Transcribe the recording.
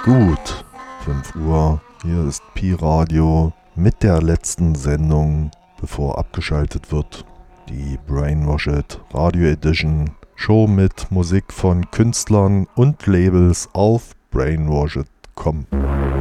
Gut, 5 Uhr, hier ist Pi-Radio mit der letzten Sendung, bevor abgeschaltet wird. Die Brainwashed Radio Edition Show mit Musik von Künstlern und Labels auf brainwashed.com.